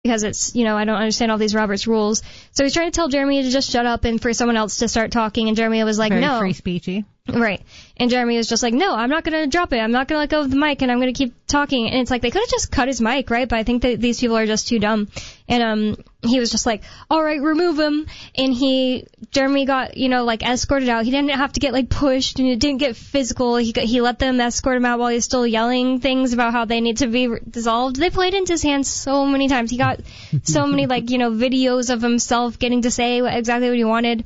because it's, I don't understand all these Robert's rules. So he's trying to tell Jeremy to just shut up and for someone else to start talking, and Jeremy was like, Very no. free speechy. Right. And Jeremy was just like, no, I'm not going to drop it. I'm not going to let go of the mic, and I'm going to keep talking. And it's like, they could have just cut his mic, right? But I think that these people are just too dumb. And he was just like, all right, remove him. And Jeremy got, escorted out. He didn't have to get, pushed, and it didn't get physical. He let them escort him out while he's still yelling things about how they need to be dissolved. They played into his hands so many times. He got so many, videos of himself getting to say exactly what he wanted.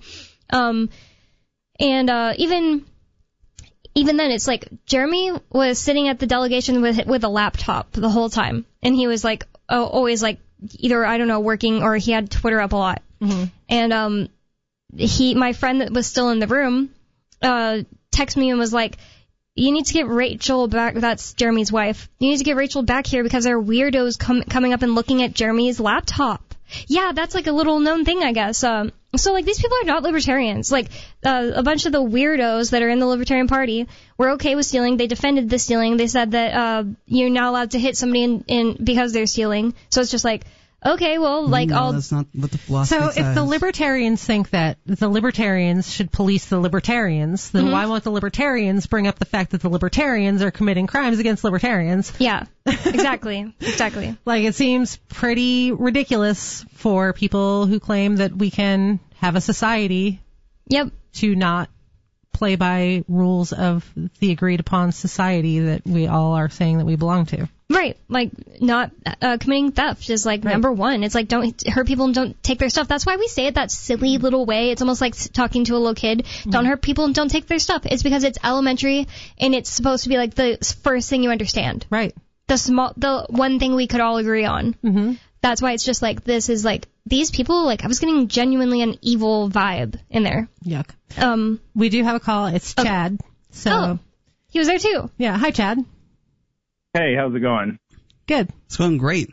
Even then, it's like Jeremy was sitting at the delegation with a laptop the whole time, and he was always either, I don't know, working, or he had Twitter up a lot. Mm-hmm. And my friend that was still in the room texted me and was like, you need to get Rachel back. That's Jeremy's wife. You need to get Rachel back here because there are weirdos coming up and looking at Jeremy's laptop. Yeah, that's a little known thing, I guess. So these people are not libertarians. A bunch of the weirdos that are in the Libertarian Party were okay with stealing. They defended the stealing. They said that you're not allowed to hit somebody in because they're stealing. So it's just okay, well, no, that's not what the philosophy says. So if the libertarians think that the libertarians should police the libertarians, then why won't the libertarians bring up the fact that the libertarians are committing crimes against libertarians? Yeah, exactly. It seems pretty ridiculous for people who claim that we can have a society to not play by rules of the agreed upon society that we all are saying that we belong to. Right, not committing theft is number one. It's don't hurt people and don't take their stuff. That's why we say it that silly little way. It's almost like talking to a little kid. Don't hurt people and don't take their stuff. It's because it's elementary and it's supposed to be the first thing you understand. Right. The one thing we could all agree on. Mm-hmm. That's why it's just this is these people, I was getting genuinely an evil vibe in there. Yuck. We do have a call. It's Chad. So he was there too. Yeah. Hi, Chad. Hey, how's it going? Good. It's going great.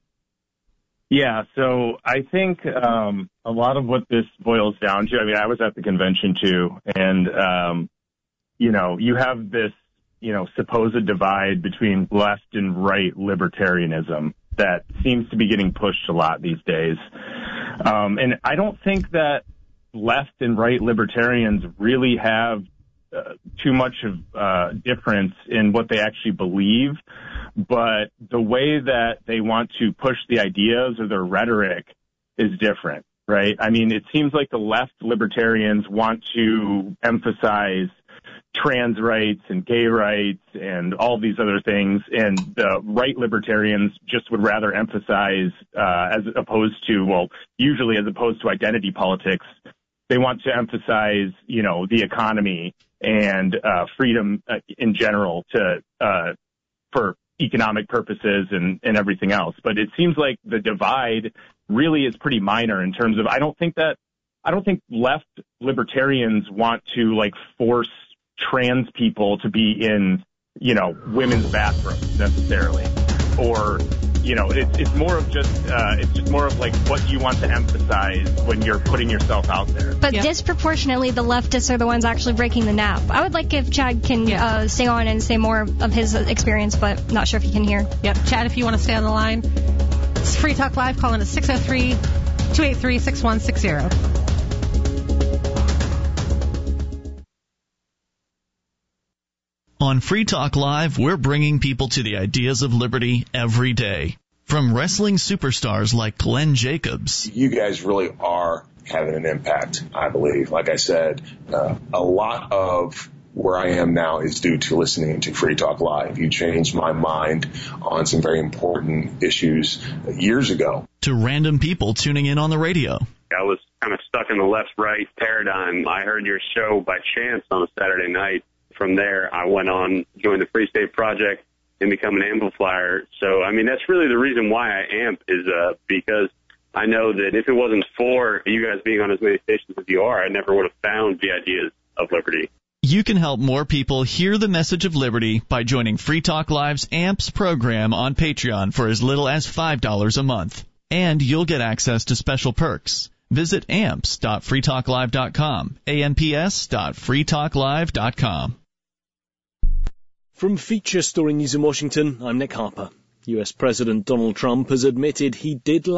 Yeah, so I think a lot of what this boils down to, I was at the convention too, and, you have this, supposed divide between left and right libertarianism that seems to be getting pushed a lot these days. And I don't think that left and right libertarians really have too much of difference in what they actually believe, but the way that they want to push the ideas or their rhetoric is different, right? It seems like the left libertarians want to emphasize trans rights and gay rights and all these other things, and the right libertarians just would rather emphasize, usually as opposed to identity politics, they want to emphasize, the economy and freedom in general for economic purposes and everything else. But it seems like the divide really is pretty minor in terms of I don't think left libertarians want to force trans people to be in women's bathrooms necessarily, or it's more of just more of what you want to emphasize when you're putting yourself out there. But disproportionately, the leftists are the ones actually breaking the nap. I would like if Chad can stay on and say more of his experience, but not sure if he can hear. Yep, Chad, if you want to stay on the line, it's Free Talk Live. Call in at 603-283-6160. On Free Talk Live, we're bringing people to the ideas of liberty every day. From wrestling superstars like Glenn Jacobs. You guys really are having an impact, I believe. Like I said, a lot of where I am now is due to listening to Free Talk Live. You changed my mind on some very important issues years ago. To random people tuning in on the radio. I was kind of stuck in the left-right paradigm. I heard your show by chance on a Saturday night. From there, I went on, joined the Free State Project, and become an amplifier. So, that's really the reason why I amp is because I know that if it wasn't for you guys being on as many stations as you are, I never would have found the ideas of liberty. You can help more people hear the message of liberty by joining Free Talk Live's AMPS program on Patreon for as little as $5 a month. And you'll get access to special perks. Visit amps.freetalklive.com, amps.freetalklive.com. From Feature Story News in Washington, I'm Nick Harper. US President Donald Trump has admitted he did